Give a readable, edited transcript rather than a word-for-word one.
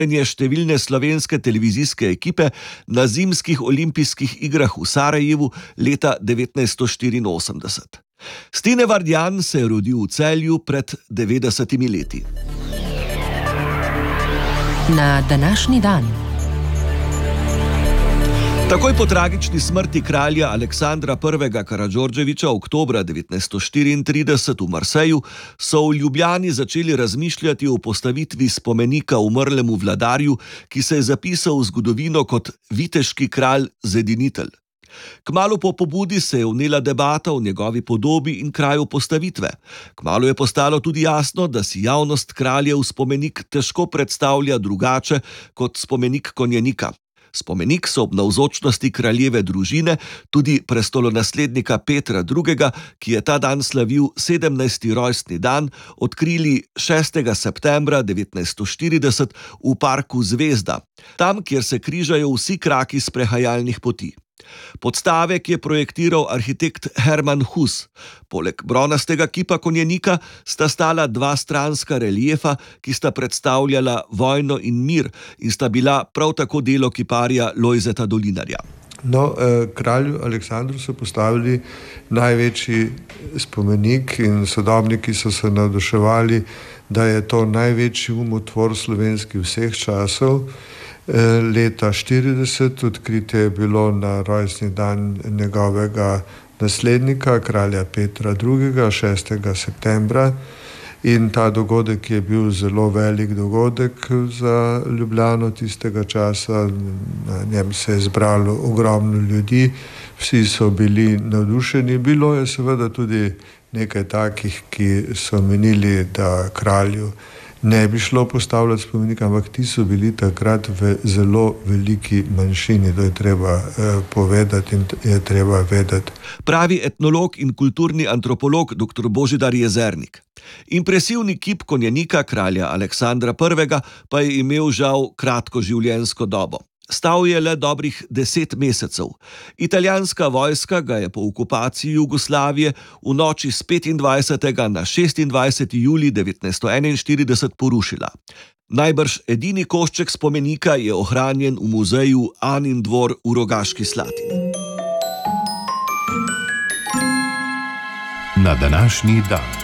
številne slovenske televizijske ekipe na zimskih olimpijskih igrah v Sarajevu leta 1984. Stine Vardjan se je rodil v Celju pred 90 leti. Na današnji dan. Takoj po tragični smrti kralja Aleksandra I. Karadžordževiča oktobra 1934 v Marseju so v Ljubljani začeli razmišljati o postavitvi spomenika umrlemu vladarju, ki se je zapisal v zgodovino kot viteški kralj zedinitelj. Kmalu po pobudi se je vnela debata o njegovi podobi in kraju postavitve. Kmalu je postalo tudi jasno, da si javnost kraljev spomenik težko predstavlja drugače kot spomenik konjenika. Spomenik so ob navzočnosti kraljeve družine, tudi prestolonaslednika Petra II., ki je ta dan slavil 17. rojstni dan, odkrili 6. septembra 1940 v parku Zvezda, tam, kjer se križajo vsi kraki sprehajalnih poti. Podstavek je projektiral arhitekt Hermann Hus. Poleg bronastega kipa konjenika sta stala dva stranska reliefa, ki sta predstavljala vojno in mir in sta bila prav tako delo kiparja Lojzeta Dolinarja. Kralju Aleksandru so postavili največji spomenik in sodobniki so se navduševali, da je to največji umotvor slovenski vseh časov. Leta 1940 odkritje je bilo na rojstni dan njegovega naslednika, kralja Petra II., 6. septembra. In ta dogodek je bil zelo velik dogodek za Ljubljano tistega časa. Na njem se je zbralo ogromno ljudi, vsi so bili navdušeni. Bilo je seveda tudi nekaj takih, ki so menili, da kralju ne bi šlo postavljati spomenika, ampak ti so bili takrat v zelo veliki manjšini. To je treba povedati in je treba vedeti. Pravi etnolog in kulturni antropolog dr. Božidar Jezernik. Impresivni kip konjenika kralja Aleksandra I. pa je imel žal kratko življenjsko dobo. Stal je le dobrih 10 mesecev. Italijanska vojska ga je po okupaciji Jugoslavije v noči s 25. na 26. julij 1941 porušila. Najbrž edini košček spomenika je ohranjen v muzeju Anin dvor v Rogaški Slatini. Na današnji dan.